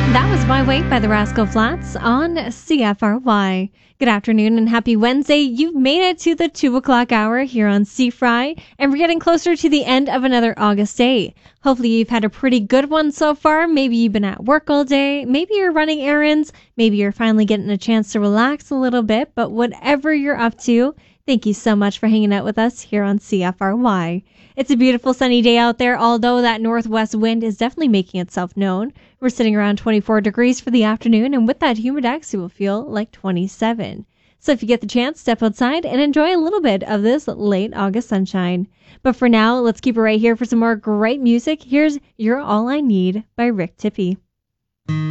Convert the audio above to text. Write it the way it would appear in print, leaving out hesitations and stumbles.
That was My Way by the Rascal Flats on CFRY. Good afternoon and happy Wednesday. You've made it to the 2 o'clock hour here on CFRY, and we're getting closer to the end of another August day. Hopefully you've had a pretty good one so far. Maybe you've been at work all day. Maybe you're running errands. Maybe you're finally getting a chance to relax a little bit. But whatever you're up to, thank you so much for hanging out with us here on CFRY. It's a beautiful sunny day out there, although that northwest wind is definitely making itself known. We're sitting around 24 degrees for the afternoon, and with that humidex, it will feel like 27. So if you get the chance, step outside and enjoy a little bit of this late August sunshine. But for now, let's keep it right here for some more great music. Here's You're All I Need by Rick Tippy.